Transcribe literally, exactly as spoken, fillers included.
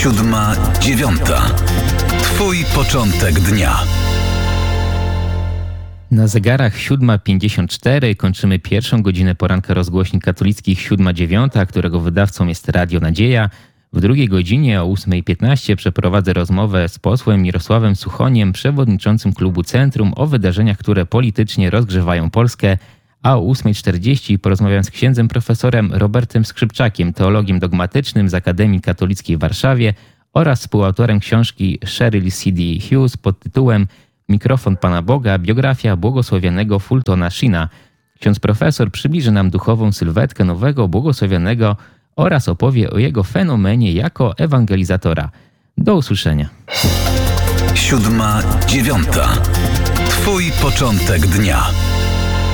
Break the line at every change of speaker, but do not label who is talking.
Siódma, dziewiąta. Twój początek dnia.
Na zegarach siódma pięćdziesiąt cztery kończymy pierwszą godzinę poranka rozgłośni katolickich siódma dziewiąta, którego wydawcą jest Radio Nadzieja. W drugiej godzinie o ósma piętnaście przeprowadzę rozmowę z posłem Mirosławem Suchoniem, przewodniczącym klubu Centrum, o wydarzeniach, które politycznie rozgrzewają Polskę, a o ósma czterdzieści porozmawiam z księdzem profesorem Robertem Skrzypczakiem, teologiem dogmatycznym z Akademii Katolickiej w Warszawie oraz współautorem książki Cheryl C D Hughes pod tytułem Mikrofon Pana Boga, biografia błogosławionego Fultona Sheena. Ksiądz profesor przybliży nam duchową sylwetkę nowego błogosławionego oraz opowie o jego fenomenie jako ewangelizatora. Do usłyszenia.
Siódma, dziewiąta. Twój początek dnia.